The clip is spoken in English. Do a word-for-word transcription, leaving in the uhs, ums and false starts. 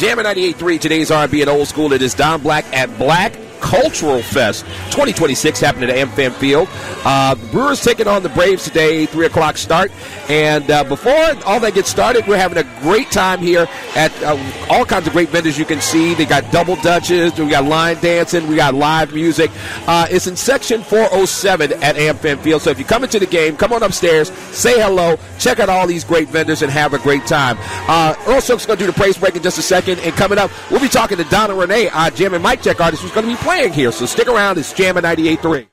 Jammin' ninety-eight point three, today's R and B and old school. It is Don Black at Black Cultural Fest twenty twenty-six happening at AmFam Field. Uh, the Brewers taking on the Braves today, three o'clock start. And uh, before all that gets started, we're having a great time here at uh, all kinds of great vendors you can see. They got double dutches, we got line dancing, we got live music. Uh, it's in section four oh seven at AmFam Field. So if you come into the game, come on upstairs, say hello, check out all these great vendors, and have a great time. Uh, Earl Silk's going to do the praise break in just a second. And coming up, we'll be talking to Donna Renee, our Jam and Mic Check artist, who's going to be playing here. So stick around. It's Jammin' ninety-eight point three.